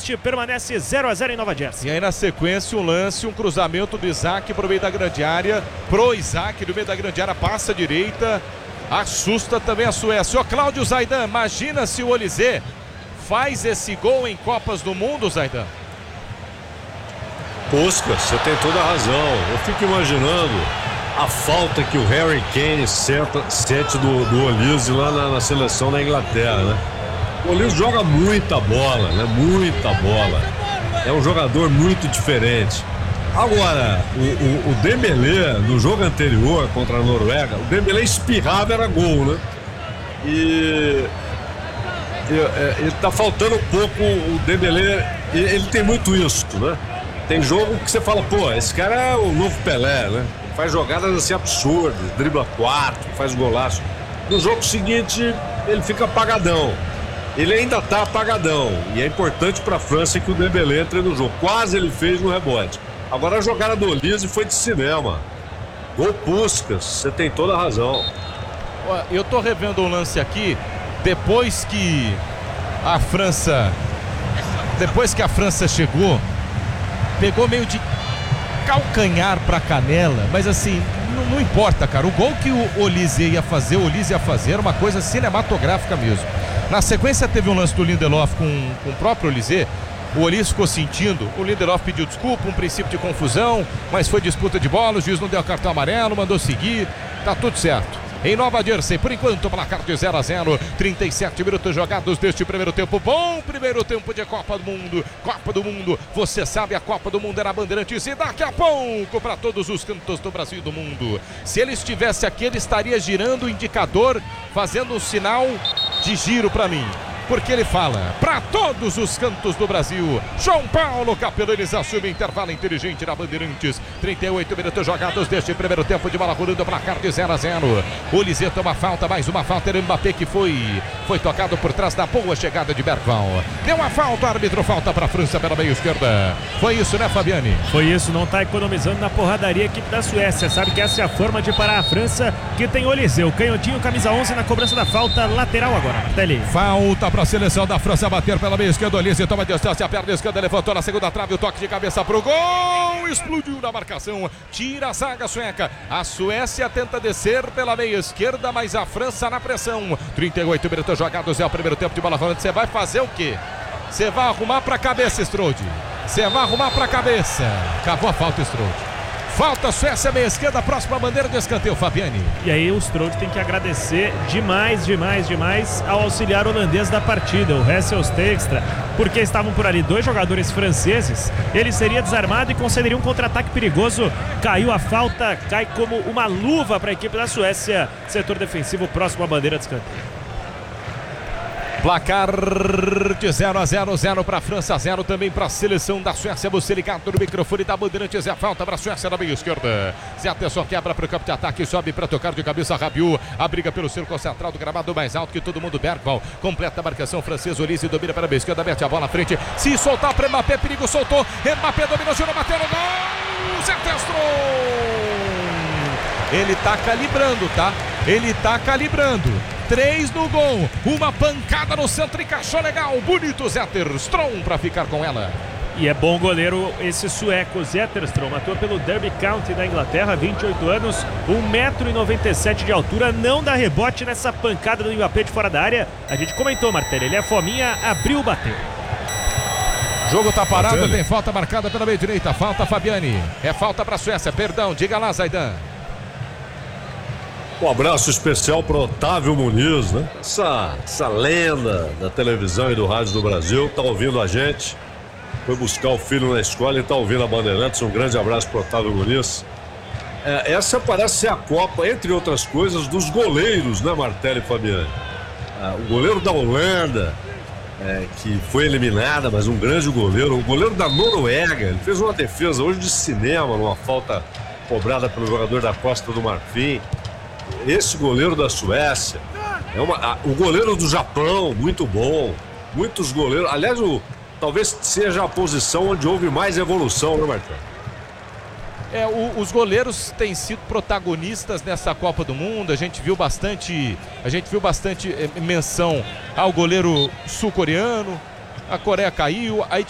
Este permanece 0-0 em Nova Jersey. E aí na sequência um lance, um cruzamento do Isaac pro meio da grande área, pro Isaac do meio da grande área, passa à direita, assusta também a Suécia. Ô Cláudio Zaidan, imagina se o Olysée faz esse gol em Copas do Mundo, Zaidan. Puskas, você tem toda a razão. Eu fico imaginando a falta que o Harry Kane sente do Olysée lá na seleção da Inglaterra, né? O Olysée joga muita bola, né? Muita bola. É um jogador muito diferente. Agora, o Dembélé, no jogo anterior contra a Noruega, o Dembélé espirrava, era gol, né? E ele tá faltando um pouco o Dembélé, ele tem muito isso, né? Tem jogo que você fala, pô, esse cara é o novo Pelé, né? Faz jogadas assim absurdas, dribla 4, faz golaço. No jogo seguinte, ele fica apagadão. Ele ainda tá apagadão. E é importante pra França que o Dembélé entre no jogo. Quase ele fez no rebote. Agora a jogada do Olysée foi de cinema. Gol Puskas, você tem toda a razão. Eu tô revendo o lance aqui, depois que a França chegou, pegou meio de calcanhar pra canela, mas assim, não importa, cara. O gol que o Olysée ia fazer, era uma coisa cinematográfica mesmo. Na sequência teve um lance do Lindelof com o próprio Olysée. O Olysée ficou sentindo, o Lindelof pediu desculpa, um princípio de confusão, mas foi disputa de bola, o juiz não deu cartão amarelo, mandou seguir, tá tudo certo. Em Nova Jersey, por enquanto, placar de 0-0, 37 minutos jogados deste primeiro tempo. Bom primeiro tempo de Copa do Mundo. Copa do Mundo, você sabe, a Copa do Mundo era Bandeirantes e daqui a pouco para todos os cantos do Brasil e do mundo. Se ele estivesse aqui, ele estaria girando o indicador, fazendo um sinal de giro para mim. Porque ele fala para todos os cantos do Brasil. João Paulo Capelanes assume intervalo inteligente na Bandeirantes. 38 minutos jogados deste primeiro tempo de bola rolando, placar de 0-0. O Olysée toma falta, mais uma falta. Era o Mbappé que foi tocado por trás da boa chegada de Bergvall. Deu uma falta, árbitro, falta para a França pela meia esquerda. Foi isso, né, Fabiane? Foi isso, não está economizando na porradaria a equipe da Suécia. Sabe que essa é a forma de parar a França, que tem Olysée, o canhotinho, camisa 11 na cobrança da falta lateral agora, Martelli. Falta para a seleção da França bater pela meia esquerda. Olysée toma distância, a perna esquerda levantou na segunda trave, o toque de cabeça pro gol, explodiu na marcação, tira a zaga sueca. A Suécia tenta descer pela meia esquerda, mas a França na pressão. 38 minutos jogados, é o primeiro tempo de bola rolando. Você vai fazer o quê? Você vai arrumar pra cabeça, Strode. Você vai arrumar pra cabeça. Acabou a falta, Strode. Falta Suécia, meia esquerda, próxima bandeira de escanteio, Fabiane. E aí o Strode tem que agradecer demais ao auxiliar holandês da partida, o Hessels Tekstra, porque estavam por ali dois jogadores franceses. Ele seria desarmado e concederia um contra-ataque perigoso. Caiu a falta, cai como uma luva para a equipe da Suécia. Setor defensivo, próximo à bandeira de escanteio. Placar de 0-0, 0 para a França, 0 também para a seleção da Suécia. Você ligado no microfone da Bandeirantes, é falta para a Suécia na meia esquerda. Zé Atenção quebra para o campo de ataque, sobe para tocar de cabeça Rabiot. A briga pelo círculo central do gramado mais alto que todo mundo. Bergvall completa a marcação francesa. Olysée domina para a meia esquerda, mete a bola à frente. Se soltar para Mbappé, perigo, soltou. Mbappé dominou, girou, bateu no gol. Zé Testro. Ele tá calibrando, tá? Ele tá calibrando. 3 no gol, uma pancada no centro, encaixou legal, bonito Zetterström para ficar com ela. E é bom goleiro esse sueco, Zetterström, atua pelo Derby County da Inglaterra, 28 anos, 1,97 m de altura, não dá rebote nessa pancada do Mbappé de fora da área. A gente comentou, Martelli, ele é fominha, abriu, bateu. Jogo tá parado, tem falta marcada pela meia direita, falta Fabiane, é falta para a Suécia, perdão, diga lá, Zaidan. Um abraço especial para Otávio Muniz, né? Essa lenda da televisão e do rádio do Brasil, tá ouvindo a gente. Foi buscar o filho na escola e tá ouvindo a Bandeirantes. Um grande abraço para Otávio Muniz. Essa parece ser a Copa, entre outras coisas, dos goleiros, né, Martelli e Fabiane? O goleiro da Holanda, que foi eliminada, mas um grande goleiro. O goleiro da Noruega, ele fez uma defesa hoje de cinema, numa falta cobrada pelo jogador da Costa do Marfim. Esse goleiro da Suécia, o goleiro do Japão, muito bom. Muitos goleiros, aliás, talvez seja a posição onde houve mais evolução, né, Marcão? Os goleiros têm sido protagonistas nessa Copa do Mundo. A gente viu bastante menção ao goleiro sul-coreano. A Coreia caiu, aí